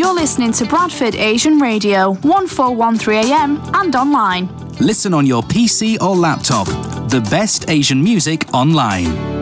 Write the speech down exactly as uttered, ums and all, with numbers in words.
You're listening to Bradford Asian Radio, one four one three A M and online. Listen on your P C or laptop. The best Asian music online.